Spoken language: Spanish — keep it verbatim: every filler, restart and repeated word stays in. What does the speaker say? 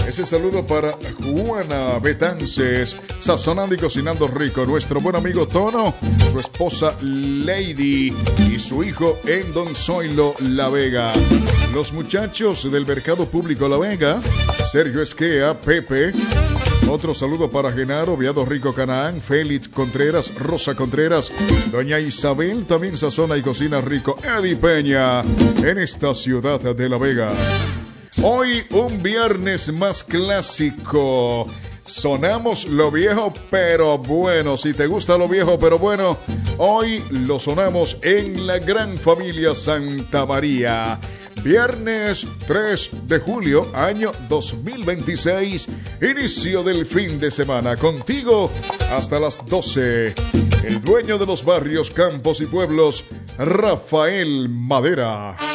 Ese saludo para Juana Betances, sazonando y cocinando rico. Nuestro buen amigo Tono, su esposa Lady y su hijo Endon Zoilo La Vega. Los muchachos del Mercado Público La Vega, Sergio Esquea, Pepe. Otro saludo para Genaro, Viado Rico Canaán, Félix Contreras, Rosa Contreras, doña Isabel, también sazona y cocina rico, Eddie Peña, en esta ciudad de La Vega. Hoy un viernes más clásico. Sonamos lo viejo pero bueno. Si te gusta lo viejo pero bueno, hoy lo sonamos en la gran familia Santa María. Viernes tres de julio, año dos mil veintiséis, inicio del fin de semana. Contigo hasta las doce. El dueño de los barrios, campos y pueblos, Rafael Madera.